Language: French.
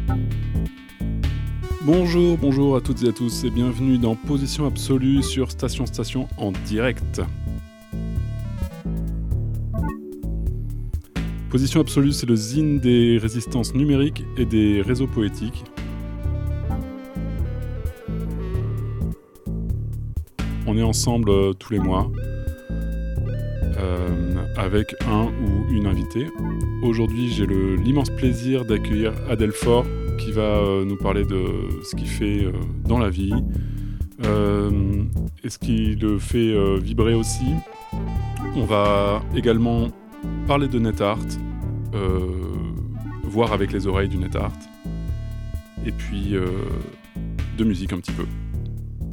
Bonjour à toutes et à tous et bienvenue dans Position Absolue sur Station en direct. Position Absolue, c'est le zine des résistances numériques et des réseaux poétiques. On est ensemble tous les mois avec un ou une invitée. Aujourd'hui, j'ai l'immense plaisir d'accueillir Adèle Faure qui va nous parler de ce qu'il fait dans la vie et ce qui le fait vibrer aussi. On va également parler de NetArt, voir avec les oreilles du NetArt, et puis de musique un petit peu.